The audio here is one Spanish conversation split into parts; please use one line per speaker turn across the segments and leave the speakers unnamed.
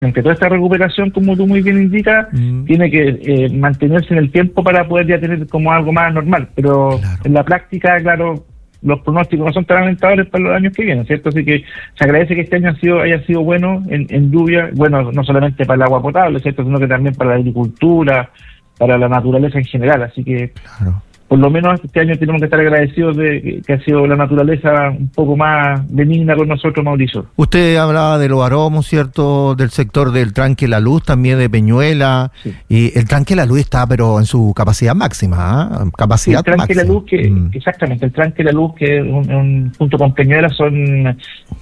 aunque toda esta recuperación, como tú muy bien indicas, tiene que mantenerse en el tiempo para poder ya tener como algo más normal, pero en la práctica, claro, los pronósticos no son tan alentadores para los años que vienen, ¿cierto? Así que se agradece que este año haya sido bueno en lluvia, bueno, no solamente para el agua potable, ¿cierto?, sino que también para la agricultura, para la naturaleza en general, así que por lo menos este año tenemos que estar agradecidos de que ha sido la naturaleza un poco más benigna con nosotros, Mauricio.
Usted hablaba de los aromos, ¿cierto?, del sector del Tranque La Luz, también de Peñuela, y el Tranque La Luz está pero en su capacidad máxima, capacidad
el Tranque
máxima.
La Luz, exactamente, el Tranque La Luz, que junto con Peñuela son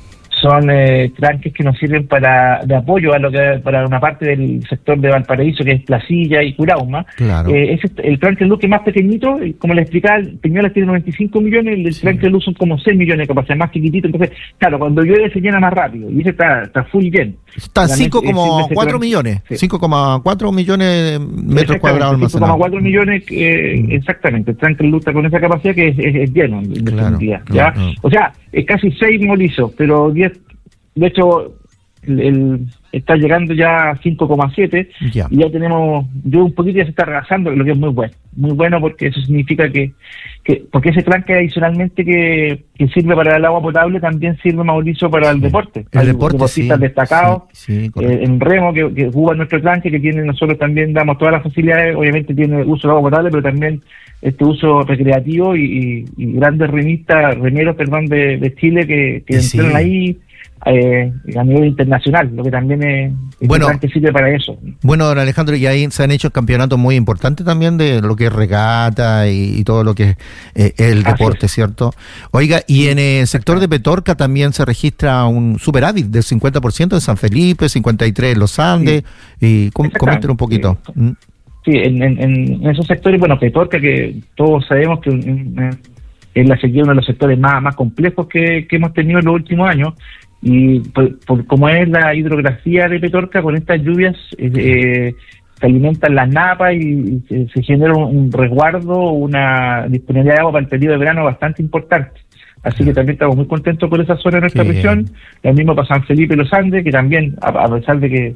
tranques que nos sirven de apoyo para una parte del sector de Valparaíso, que es Placilla y Curauma.
Claro.
El tranque de luz que es más pequeñito, como les explicaba, Peñuelas tiene 95 millones, el tranque de luz son como 6 millones de capacidad, más chiquitito. Entonces, claro, cuando llueve se llena más rápido, y ese está full lleno.
Está 5,4 millones, 5,4 millones de metros cuadrados almacenados.
5,4 millones, exactamente. El tranque de luz está con esa capacidad que es lleno, en definitiva. ¿Ya? O sea, es casi 6 molizos, pero 10, de hecho, está llegando ya a 5,7 y ya tenemos, yo un poquito ya se está rebasando, lo que es muy bueno porque eso significa que porque ese tranque adicionalmente que sirve para el agua potable también sirve, Mauricio, para el deporte.
El deporte,
deportistas destacados en remo que juegan nuestro tranque, que tiene, nosotros también damos todas las facilidades, obviamente tiene uso de agua potable, pero también este uso recreativo y grandes remeros de Chile que entran ahí a nivel internacional, lo que también es importante, sirve para eso.
Bueno, don Alejandro, y ahí se han hecho campeonatos muy importantes también de lo que es regata y todo lo que es el deporte, ¿cierto? Oiga, y en el sector de Petorca también se registra un superávit del 50% en San Felipe, 53% en los Andes, y comenten un poquito.
Sí, en esos sectores, bueno, Petorca, que todos sabemos que es la sequía, uno de los sectores más complejos que hemos tenido en los últimos años, y por como es la hidrografía de Petorca, con estas lluvias se alimentan las napas y se genera un resguardo, una disponibilidad de agua para el periodo de verano bastante importante. Así que también estamos muy contentos por esa zona de nuestra región. Lo mismo para San Felipe y los Andes, que también, a pesar de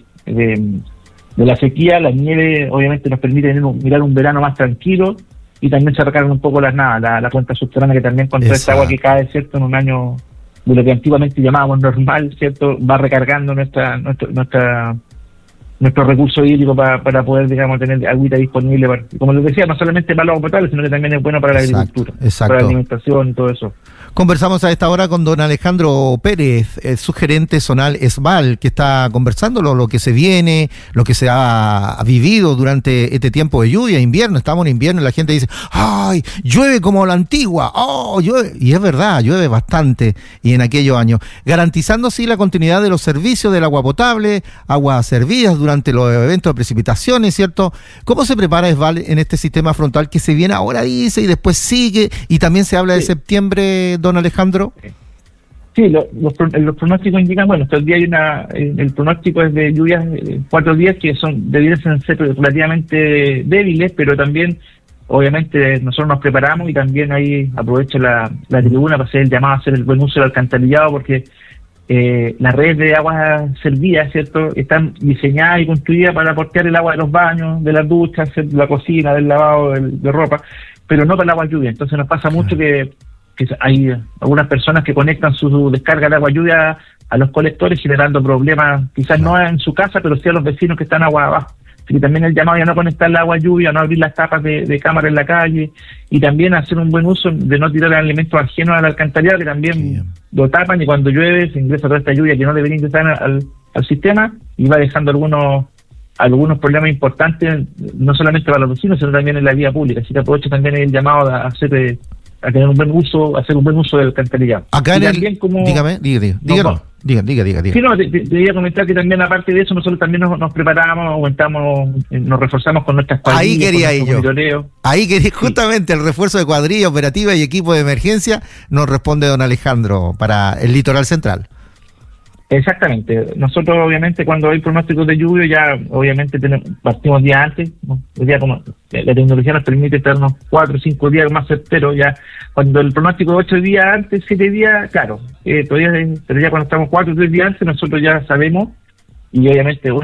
la sequía, la nieve obviamente nos permite mirar un verano más tranquilo, y también se recargan un poco las napas, la cuenca subterránea, que también con toda esta agua que cae, ¿cierto?, en un año de lo que antiguamente llamábamos normal, ¿cierto?, va recargando nuestro recurso hídrico para poder, digamos, tener agüita disponible, como les decía, no solamente para el agua potable, sino que también es bueno para la agricultura, para la alimentación y todo eso.
Conversamos a esta hora con don Alejandro Pérez, su gerente zonal ESVAL, que está conversando lo que se viene, lo que se ha vivido durante este tiempo de lluvia, invierno. Estamos en invierno y la gente dice, ¡ay, llueve como la antigua! ¡Oh, llueve! Y es verdad, llueve bastante y en aquellos años. Garantizando así la continuidad de los servicios del agua potable, aguas servidas durante los eventos de precipitaciones, ¿cierto? ¿Cómo se prepara ESVAL en este sistema frontal que se viene ahora, dice, y después sigue, y también se habla de septiembre, don Alejandro?
Sí, los pronósticos indican, bueno, hasta el día el pronóstico es de lluvias 4 días que debiesen ser relativamente débiles, pero también, obviamente, nosotros nos preparamos y también ahí aprovecho la tribuna para hacer el llamado a hacer el buen uso del alcantarillado, porque las redes de aguas servidas, ¿cierto?, están diseñadas y construidas para portear el agua de los baños, de las duchas, de la cocina, del lavado de ropa, pero no para el agua lluvia. Entonces nos pasa mucho que hay algunas personas que conectan su descarga de agua lluvia a los colectores, generando problemas, quizás no en su casa, pero sí a los vecinos que están agua abajo. Así que también el llamado a no conectar el agua lluvia, no abrir las tapas de cámara en la calle, y también hacer un buen uso de no tirar alimentos ajenos al alcantarillado, que también lo tapan, y cuando llueve se ingresa toda esta lluvia que no debería ingresar al sistema, y va dejando algunos problemas importantes, no solamente para los vecinos, sino también en la vía pública. Así que aprovecho también el llamado a tener un buen uso, hacer un buen uso del alcantarillado.
Acá dígame.
Sí, no, te iba a comentar que también, aparte de eso, nosotros también nos preparamos, nos reforzamos con nuestras cuadrillas.
Ahí quería justamente el refuerzo de cuadrilla operativa y equipo de emergencia, nos responde don Alejandro para el litoral central.
Exactamente. Nosotros, obviamente, cuando hay pronósticos de lluvia, ya obviamente partimos días antes, ¿no? El día, como la tecnología nos permite estarnos 4 o 5 días más certeros, ya cuando el pronóstico es 8 días antes, 7 días, claro, pero ya cuando estamos 4 o 3 días antes, nosotros ya sabemos y obviamente